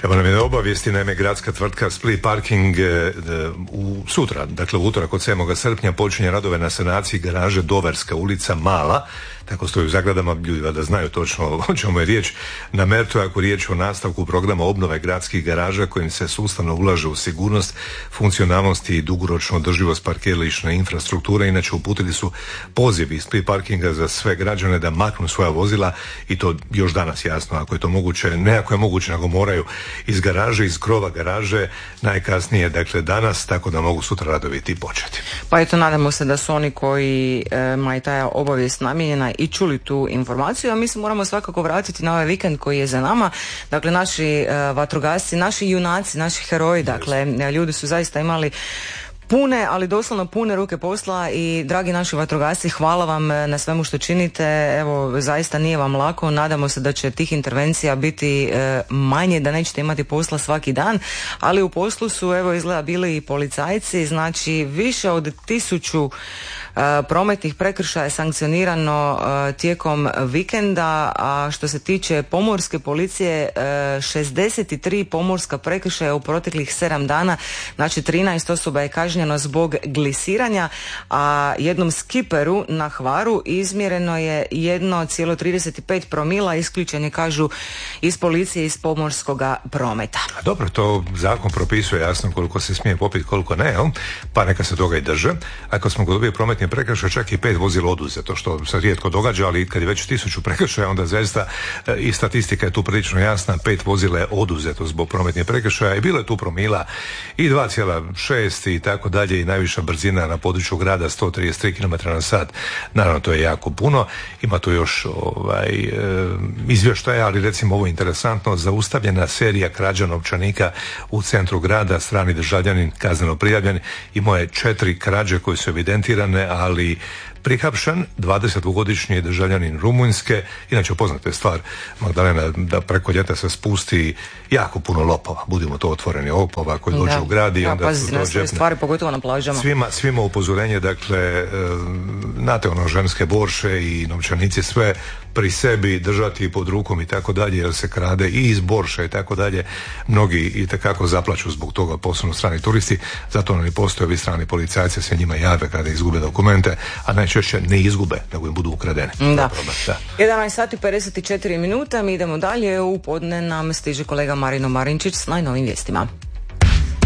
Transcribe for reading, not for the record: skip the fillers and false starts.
Evo nam je obavijesti, naime gradska tvrtka Split Parking sutra, dakle u utorak od 7. srpnja počinje radove na sanaciji garaže Doverska ulica Mala, tako stoji u zagradama, ljudi da znaju točno o čemu je riječ. Na Mertu ako riječ o nastavku programa obnove gradskih garaža kojim se sustavno ulaže u sigurnost, funkcionalnost i dugoročnu održivost parkirališne infrastrukture. Inače uputili su poziv iz Split Parkinga za sve građane da maknu svoja vozila i to još danas, jasno, ako je to moguće, ne ako je moguće, nego moraju iz garaže, iz krova garaže, najkasnije dakle danas, tako da mogu sutra radovi i početi. Pa eto, nadamo se da su oni kojima je ta obavijest namijenjena i čuli tu informaciju, a mi se moramo svakako vratiti na ovaj vikend koji je za nama. Dakle, naši vatrogasci, naši junaci, naši heroji, dakle, ljudi su zaista imali pune, ali doslovno pune ruke posla i dragi naši vatrogasci, hvala vam na svemu što činite. Evo, zaista nije vam lako, nadamo se da će tih intervencija biti manje, da nećete imati posla svaki dan, ali u poslu su, evo, izgleda bili i policajci, znači više od 1000 prometnih prekršaja je sankcionirano tijekom vikenda, a što se tiče pomorske policije 63 pomorska prekršaja u proteklih 7 dana, znači 13 osoba je kažnjeno zbog glisiranja, a jednom skiperu na Hvaru izmjereno je 1,35 promila, isključen je, kažu, iz policije, iz pomorskoga prometa. Dobro, to zakon propisuje jasno koliko se smije popiti, koliko ne, jel? Pa neka se toga i drže. Ako smo kod ovih prometnih prekršaja, čak i 5 vozila oduzeto, što se rijetko događa, ali kad je već 1000 prekršaja, onda zaista i statistika je tu prilično jasna, 5 vozila je oduzeto zbog prometnih prekršaja i bilo je tu promila i 2,6 i tako dalje, i najviša brzina na području grada 133 km/h. Naravno, to je jako puno. Ima tu još izvještaja, ali recimo ovo je interesantno, zaustavljena serija krađa novčanika u centru grada, strani državljanin kazneno prijavljen, imao je 4 krađe koje su evidentirane, ali prihapšen, 20-godišnji državljanin Rumunjske. Inače, poznata je stvar, Magdalena, da preko ljeta se spusti jako puno lopova, budimo to otvoreni, lopova koji dođu u grad i onda su to džepne stvari, pogotovo na plažama. Svima upozorenje, dakle, znate ono, ženske borše i novčanici, sve pri sebi držati pod rukom i tako dalje, jer se krade i iz borša i tako dalje. Mnogi i takako zaplaću zbog toga, posebno strani turisti, zato nam i postoje ovi strani policajci, se njima jave kada izgube dokumente, a najčešće ne izgube, nego im budu ukradene. Da. 11:54, mi idemo dalje, u podne nam stiže kolega Marino Marinčić s najnovim vijestima.